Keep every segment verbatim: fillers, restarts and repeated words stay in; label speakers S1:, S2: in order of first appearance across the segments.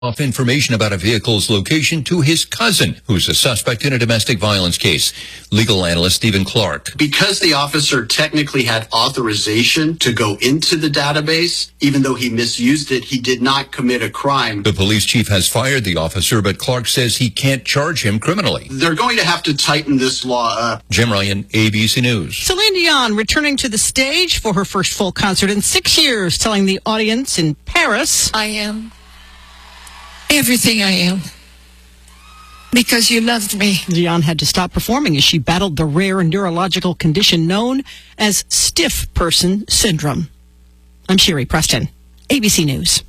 S1: off information about a vehicle's location to his cousin, who's a suspect in a domestic violence case. Legal analyst Stephen Clark.
S2: Because the officer technically had authorization to go into the database, even though he misused it, he did not commit a crime.
S1: The police chief has fired the officer, but Clark says he can't charge him criminally.
S2: They're going to have to tighten this law up.
S1: Jim Ryan, A B C News.
S3: Celine Dion returning to the stage for her first full concert in six years, telling the audience in Paris,
S4: I am everything I am, because you loved me.
S3: Dion had to stop performing as she battled the rare neurological condition known as stiff person syndrome. I'm Sherry Preston, A B C News.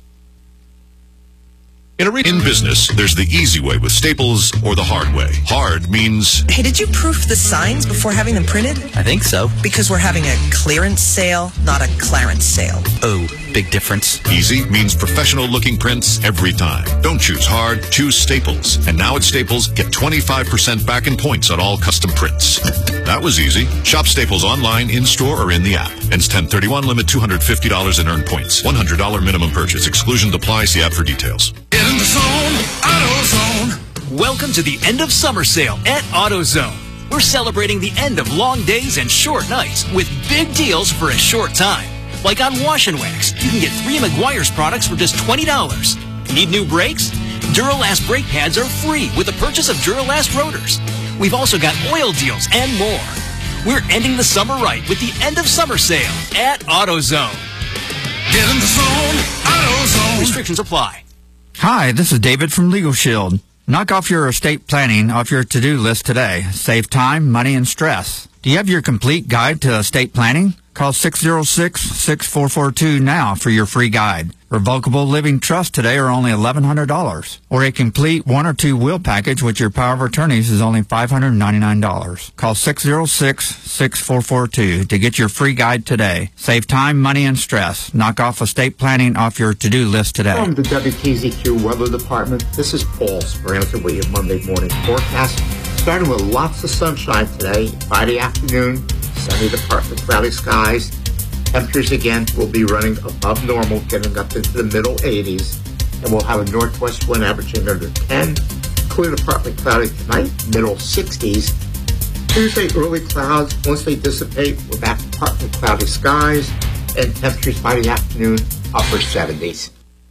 S5: In, a re- in business, there's the easy way with Staples or the hard way. Hard means...
S6: Hey, did you proof the signs before having them printed?
S7: I think so.
S6: Because we're having a clearance sale, not a clarence sale.
S7: Oh, big difference.
S5: Easy means professional-looking prints every time. Don't choose hard, choose Staples. And now at Staples, get twenty-five percent back in points on all custom prints. That was easy. Shop Staples online, in-store, or in the app. Ends ten thirty-one, limit two hundred fifty dollars in earned points. one hundred dollars minimum purchase. Exclusion applies. See app for details.
S8: In the zone, AutoZone. Welcome to the end of summer sale at AutoZone. We're celebrating the end of long days and short nights with big deals for a short time. Like on Wash and Wax, you can get three Meguiar's products for just twenty dollars. Need new brakes? Duralast brake pads are free with the purchase of Duralast rotors. We've also got oil deals and more. We're ending the summer right with the end of summer sale at AutoZone. Get in the zone, AutoZone. Restrictions apply.
S9: Hi, this is David from Legal Shield. Knock off your estate planning off your to-do list today. Save time, money, and stress. Do you have your complete guide to estate planning? Call six oh six, six four four two now for your free guide. Revocable living trusts today are only eleven hundred dollars. Or a complete one or two will package with your power of attorneys is only five hundred ninety-nine dollars. Call six oh six, six four four two to get your free guide today. Save time, money, and stress. Knock off estate planning off your to-do list today.
S10: From the W K Z Q Weather Department, this is Paul Speranza with your Monday morning forecast. Starting with lots of sunshine today, Friday afternoon, sunny to partly cloudy skies. Temperatures again will be running above normal, getting up into the middle eighties. And we'll have a northwest wind averaging under ten. Clear to partly cloudy tonight, middle sixties. Tuesday, early clouds. Once they dissipate, we're back to partly cloudy skies. And temperatures by the afternoon, upper seventies.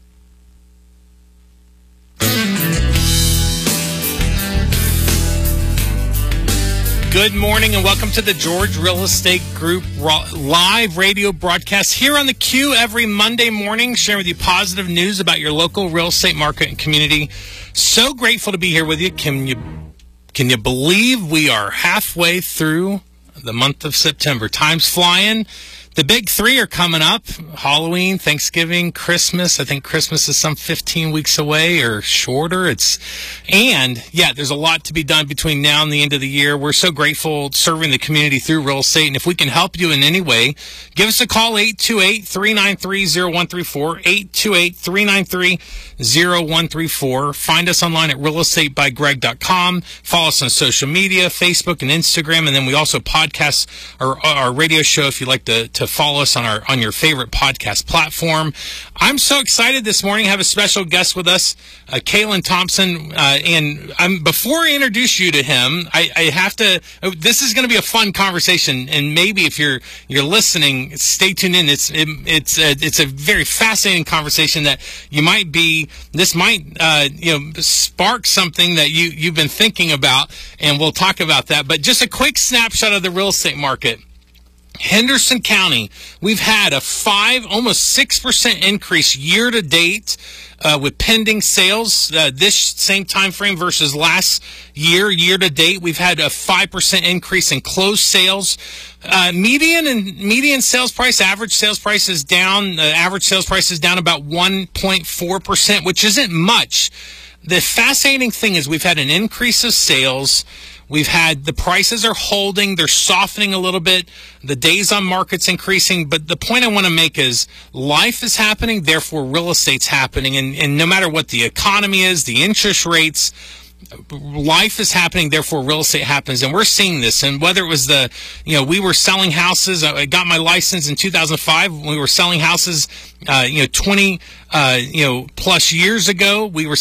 S11: Good morning and welcome to the George Real Estate Group live radio broadcast here on the Q every Monday morning, sharing with you positive news about your local real estate market and community. So grateful to be here with you. Can you can you believe we are halfway through the month of September? Time's flying. The big three are coming up. Halloween, Thanksgiving, Christmas. I think Christmas is some fifteen weeks away or shorter. It's, and yeah, there's a lot to be done between now and the end of the year. We're so grateful serving the community through real estate. And if we can help you in any way, give us a call, eight two eight, three nine three, zero one three four, eight two eight, three nine three, zero one three four. Find us online at real estate by greg dot com. Follow us on social media, Facebook and Instagram. And then we also podcast our, our radio show if you'd like to, to to follow us on our on your favorite podcast platform. I'm so excited this morning. I have a special guest with us, uh, Kalen Thompson. Uh, and I'm, before I introduce you to him, I, I have to. This is going to be a fun conversation, and maybe if you're you're listening, stay tuned in. It's it, it's a, it's a very fascinating conversation that you might be. This might uh, you know spark something that you you've been thinking about, and we'll talk about that. But just a quick snapshot of the real estate market. Henderson County, we've had a five, almost six percent increase year to date uh, with pending sales. Uh, this same time frame versus last year, year to date, we've had a five percent increase in closed sales. Uh, median and median sales price, average sales price is down. The average sales price is down about one point four percent, which isn't much. The fascinating thing is we've had an increase of sales. We've had the prices are holding. They're softening a little bit. The days on market's increasing. But the point I want to make is life is happening, therefore real estate's happening. And, and no matter what the economy is, the interest rates, life is happening, therefore real estate happens, and we're seeing this. And whether it was the, you know, we were selling houses. I got my license in two thousand five. We were selling houses, uh, you know, twenty, uh, you know, plus years ago. We were